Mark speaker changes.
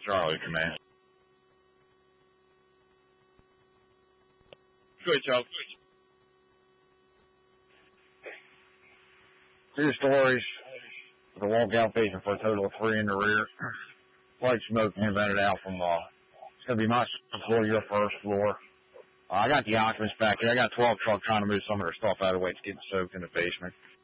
Speaker 1: Charlie, command.
Speaker 2: Good, Joe.
Speaker 1: Two stories. The walkout facing for a total of 3 in the rear. White smoke being vented out from, it's going to be my floor, your first floor. I got the occupants back here. I got 12 trucks trying to move some of their stuff out of the way. It's getting soaked in the basement.